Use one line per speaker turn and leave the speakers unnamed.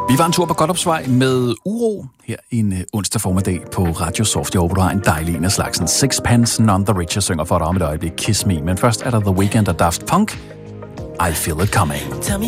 Vi var en tur på Godthåbsvej med Uro her en onsdag formiddag på Radio Soft. Jeg håber, du har en dejlig en af slagsen. Sixpence None the Richer synger for dig om et øjeblik Kiss Me. Men først er der The Weeknd og Daft Punk. I Feel It Coming.